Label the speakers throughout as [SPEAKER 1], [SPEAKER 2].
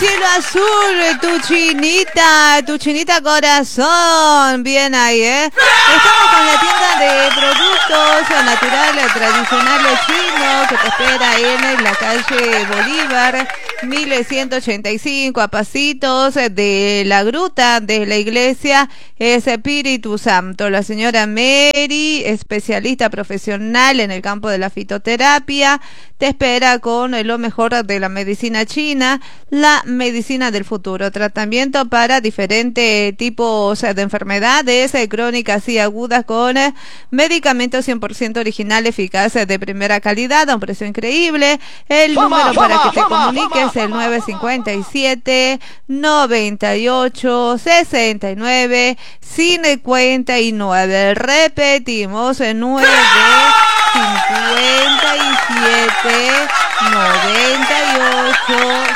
[SPEAKER 1] cielo azul, tu chinita corazón. Bien ahí, Estamos con la tienda de productos naturales, tradicionales chinos, que te espera en la calle Bolívar, 1185, a pasitos de la gruta de la iglesia Espíritu Santo. La señora Mary, especialista profesional en el campo de la fitoterapia, te espera con lo mejor de la medicina china, la medicina del futuro, tratamiento para diferentes tipos de enfermedades crónicas y agudas con medicamentos 100% original, eficaces, de primera calidad, a un precio increíble. El número para que te comuniques es el 957 98 69 59. Repetimos, 957 98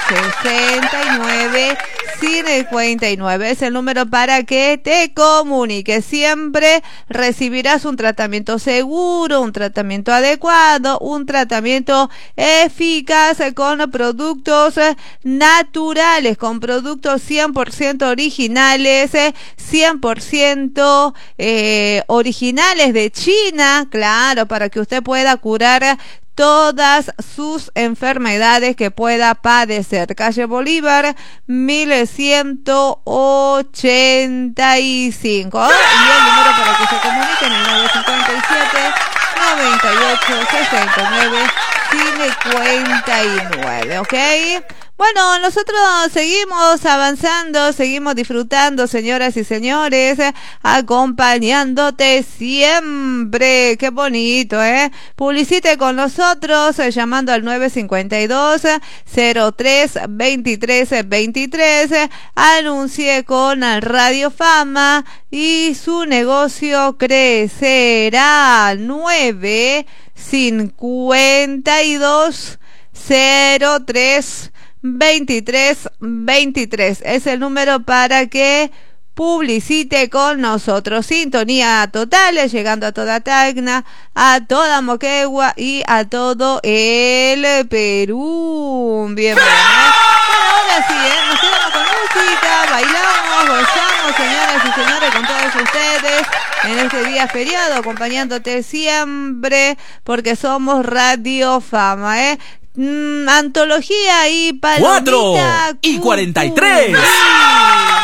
[SPEAKER 1] 69 59. Es el número para que te comuniques. Siempre recibirás un tratamiento seguro, un tratamiento adecuado, un tratamiento eficaz con productos naturales, con productos 100% originales, 100% originales de China, claro, para que usted pueda curar todas sus enfermedades que pueda padecer. Calle Bolívar, 1185. Y el número para que se comuniquen, el 957 98 69 59, ¿ok? Bueno, nosotros seguimos avanzando, seguimos disfrutando, señoras y señores, acompañándote siempre. Qué bonito, Publicite con nosotros llamando al 952-03-2323. Anuncie con Radio Fama y su negocio crecerá. 952 03 2323 es el número para que publicite con nosotros. Sintonía total, llegando a toda Tacna, a toda Moquegua y a todo el Perú. Bien, bueno, ahora sí, nos quedamos con música, bailamos, gozamos, señoras y señores, con todos ustedes en este día feriado, acompañándote siempre, porque somos Radio Fama, Antología y palomita
[SPEAKER 2] 4:43.